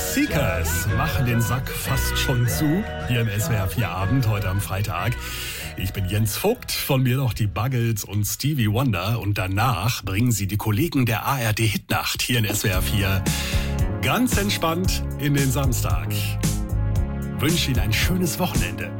Seekers machen den Sack fast schon zu, hier im SWR 4 Abend, heute am Freitag. Ich bin Jens Vogt, von mir noch die Buggles und Stevie Wonder. Und danach bringen sie die Kollegen der ARD Hitnacht hier in SWR 4 ganz entspannt in den Samstag. Wünsche Ihnen ein schönes Wochenende.